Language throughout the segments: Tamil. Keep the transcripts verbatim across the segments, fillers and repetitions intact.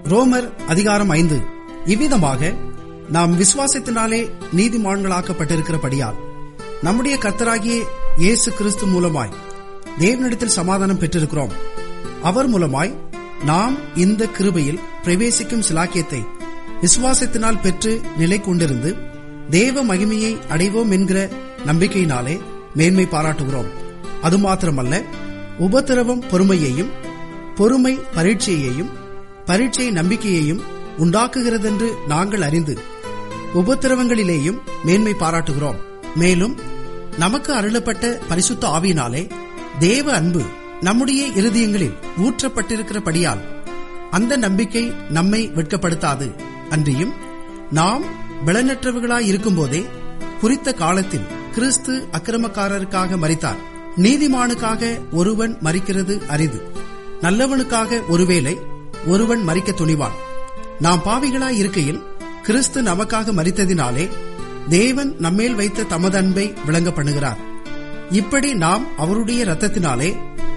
ரோமர் அதிகாரம் ஐந்து. இவ்விதமாக நாம் விசுவாசத்தினாலே நீதிமான்களாக்கப்பட்டிருக்கிறபடியால் நம்முடைய கர்த்தராகிய இயேசு கிறிஸ்து மூலமாய் தேவனிடத்தில் சமாதானம் பெற்றிருக்கிறோம். அவர் மூலமாய் நாம் இந்த கிருபையில் பிரவேசிக்கும் சிலாக்கியத்தை விசுவாசத்தினால் பெற்று நிலை கொண்டிருந்து தேவ மகிமையை அடைவோம் என்கிற நம்பிக்கையினாலே மேன்மை பாராட்டுகிறோம். அது மாத்திரமல்ல, உபத்திரவம் பொறுமையையும், பொறுமை பரீட்சையையும், பரீட்சை நம்பிக்கையையும் உண்டாக்குகிறதென்று நாங்கள் அறிந்து உபத்திரவங்களிலேயும் மேன்மை பாராட்டுகிறோம். மேலும் நமக்கு அருளப்பட்ட பரிசுத்த ஆவியினாலே தேவ அன்பு நம்முடைய இருதயங்களில் ஊற்றப்பட்டிருக்கிறபடியால் அந்த நம்பிக்கை நம்மை வெட்கப்படுத்தாது. அன்றியும் நாம் பலனற்றவர்களாயிருக்கும் போதே குறித்த காலத்தில் கிறிஸ்து அக்கிரமக்காரருக்காக மரித்தார். நீதிமானுக்காக ஒருவன் மரிக்கிறது அரிது, நல்லவனுக்காக ஒருவேளை ஒருவன் மரிக்க துணிவான். நாம் பாவிகளாய் இருக்கையில் கிறிஸ்து நமக்காக மரித்ததினாலே தேவன் நம்மேல் வைத்த தமது அன்பை விளங்க பண்ணுகிறார். இப்படி நாம் அவருடைய இரத்தத்தினாலே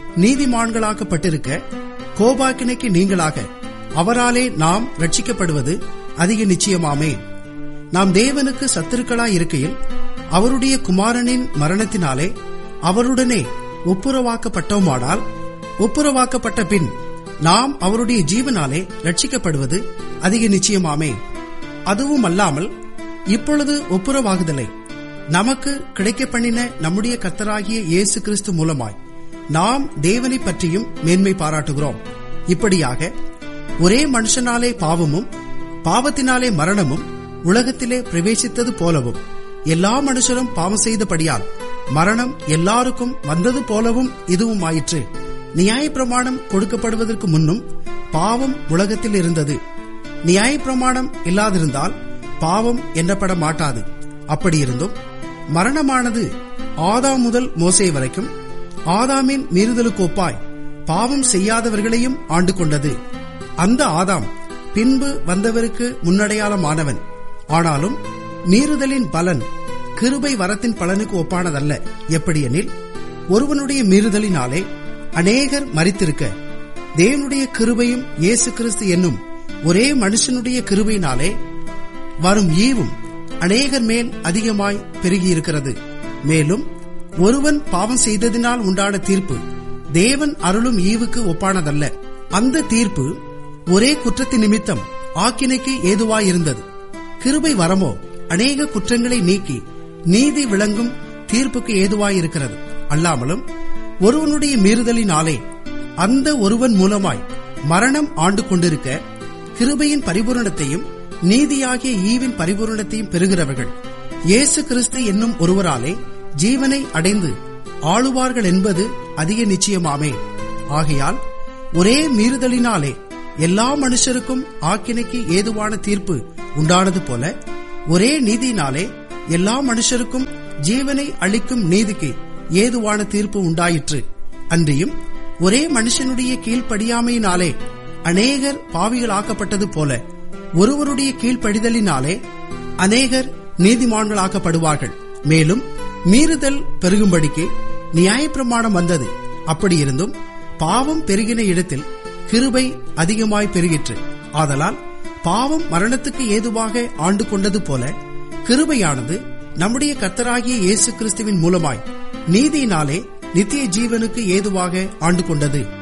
நீதிமான்களாக்கப்பட்டிருக்க கோபாக்கினைக்கு நீங்களாக அவராலே நாம் ரட்சிக்கப்படுவது அதிக நிச்சயமாமே. நாம் தேவனுக்கு சத்துருக்களாய் இருக்கையில் அவருடைய குமாரனின் மரணத்தினாலே அவருடனே ஒப்புரவாக்கப்பட்டோமானால், ஒப்புரவாக்கப்பட்ட பின் நாம் அவருடைய ஜீவனாலே ரட்சிக்கப்படுவது அதிக நிச்சயமாமே. அதுவும் அல்லாமல் இப்பொழுது ஒப்புரவாகுதலை நமக்கு கிடைக்க பண்ணின நம்முடைய கர்த்தராகிய இயேசு கிறிஸ்து மூலமாய் நாம் தேவனை பற்றியும் மேன்மை பாராட்டுகிறோம். இப்படியாக ஒரே மனுஷனாலே பாவமும் பாவத்தினாலே மரணமும் உலகத்திலே பிரவேசித்தது போலவும் எல்லா மனுஷரும் பாவம் செய்தபடியால் மரணம் எல்லாருக்கும் வந்தது போலவும் இதுவும் ஆயிற்று. நியாயப்பிரமாணம் கொடுக்கப்படுவதற்கு முன்னும் பாவம் உலகத்தில் இருந்தது. நியாயப்பிரமாணம் இல்லாதிருந்தால் பாவம் எண்ணப்பட மாட்டாது. அப்படியிருந்தும் மரணமானது ஆதாம் முதல் மோசே வரைக்கும் ஆதாமின் மீறுதலுக்கு ஒப்பாய் பாவம் செய்யாதவர்களையும் ஆண்டு கொண்டது. அந்த ஆதாம் பின்பு வந்தவருக்கு முன்னடையாளமானவன். ஆனாலும் மீறுதலின் பலன் கிருபை வரத்தின் பலனுக்கு ஒப்பானதல்ல. எப்படியெனில், ஒருவனுடைய மீறுதலினாலே அநேகர் மரித்திருக்க தேவனுடைய கிருபையும் இயேசு கிறிஸ்து என்னும் ஒரே மனுஷனுடைய கிருபையினாலே வரும் ஈவும் அநேகர் மேல் அதிகமாய் பெருகியிருக்கிறது. மேலும் ஒருவன் பாவம் செய்ததினால் உண்டான தீர்ப்பு தேவன் அருளும் ஈவுக்கு ஒப்பானதல்ல. அந்த தீர்ப்பு ஒரே குற்றத்தின் நிமித்தம் ஆக்கினைக்கு ஏதுவாயிருந்தது. கிருபை வரமோ அநேக குற்றங்களை நீக்கி நீதி விளங்கும் தீர்ப்புக்கு ஏதுவாயிருக்கிறது. அல்லாமலும் ஒருவனுடைய மீறுதலினாலே அந்த ஒருவன் மூலமாய் மரணம் ஆண்டு கொண்டிருக்க கிருபையின் பரிபூரணத்தையும் நீதியாகிய ஈவின் பரிபூரணத்தையும் பெறுகிறவர்கள் இயேசு கிறிஸ்து என்னும் ஒருவராலே ஜீவனை அடைந்து ஆளுவார்கள் என்பது அதிக நிச்சயமாமே. ஆகையால் ஒரே மீறுதலினாலே எல்லா மனுஷருக்கும் ஆக்கினைக்கு ஏதுவான தீர்ப்பு உண்டானது போல ஒரே நீதியினாலே எல்லா மனுஷருக்கும் ஜீவனை அளிக்கும் நீதிக்கு ஏதுவான தீர்ப்பு உண்டாயிற்று. அன்றியும் ஒரே மனுஷனுடைய கீழ்ப்படியாமையினாலே அநேகர் பாவிகளாக்கப்பட்டது போல ஒருவருடைய கீழ்ப்படிதலினாலே அநேகர் நீதிமான்களாக்கப்படுவார்கள். மேலும் மீறுதல் பெருகும்படிக்கு நியாயப்பிரமாணம் வந்தது. அப்படியிருந்தும் பாவம் பெருகின இடத்தில் கிருபை அதிகமாய் பெருகிற்று. ஆதலால் பாவம் மரணத்துக்கு ஏதுவாக ஆண்டு கொண்டது போல கிருபையானது நம்முடைய கர்த்தராகிய இயேசு கிறிஸ்துவின் மூலமாய் நீதியினாலே நித்திய ஜீவனுக்கு ஏதுவாக ஆண்டு கொண்டது.